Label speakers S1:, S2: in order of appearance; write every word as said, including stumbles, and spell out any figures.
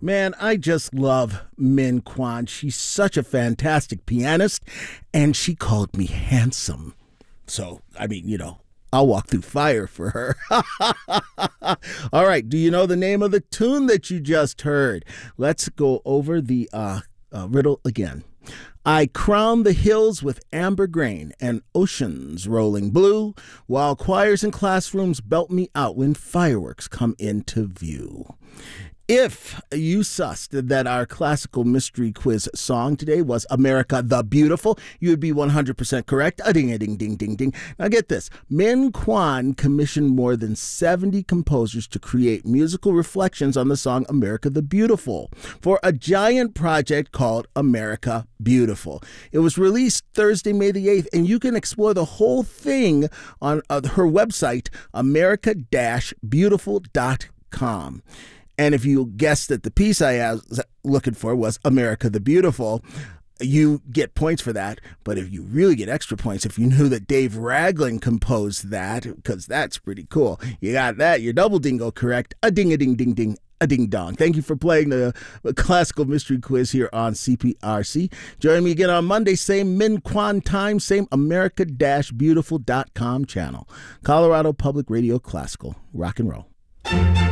S1: Man, I just love Min Kwan. She's such a fantastic pianist, and she called me handsome. So, I mean, you know, I'll walk through fire for her. All right, do you know the name of the tune that you just heard? Let's go over the uh, uh, riddle again. I crown the hills with amber grain and oceans rolling blue, while choirs and classrooms belt me out when fireworks come into view. If you sussed that our classical mystery quiz song today was America the Beautiful, you would be one hundred percent correct. A ding, a ding, ding, ding, ding. Now get this. Min Kwan commissioned more than seventy composers to create musical reflections on the song America the Beautiful for a giant project called America Beautiful. It was released Thursday, May the eighth, and you can explore the whole thing on uh, her website, america dash beautiful dot com. And if you guessed that the piece I was looking for was America the Beautiful, you get points for that. But if you really get extra points, if you knew that Dave Ragland composed that, because that's pretty cool, you got that. Your double dingo correct. A ding, a ding, ding, ding. A ding dong. Thank you for playing the classical mystery quiz here on C P R C. Join me again on Monday, same Min Kwan time, same america dash beautiful dot com channel. Colorado Public Radio Classical. Rock and roll.